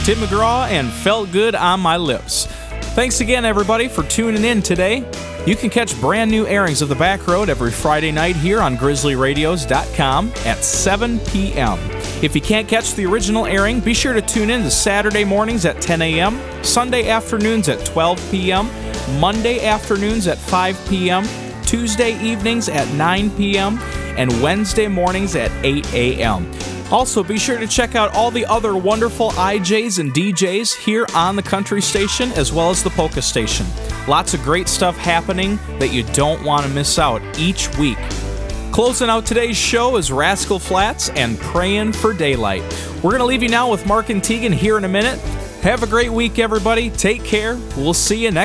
Tim McGraw and Felt Good on My Lips. Thanks again, everybody, for tuning in today. You can catch brand new airings of The Back Road every Friday night here on GrizzlyRadios.com at 7 p.m. If you can't catch the original airing, be sure to tune in to Saturday mornings at 10 a.m., Sunday afternoons at 12 p.m., Monday afternoons at 5 p.m., Tuesday evenings at 9 p.m., and Wednesday mornings at 8 a.m. Also, be sure to check out all the other wonderful IJs and DJs here on the country station as well as the polka station. Lots of great stuff happening that you don't want to miss out each week. Closing out today's show is Rascal Flatts and Praying for Daylight. We're going to leave you now with Mark and Tegan here in a minute. Have a great week, everybody. Take care. We'll see you next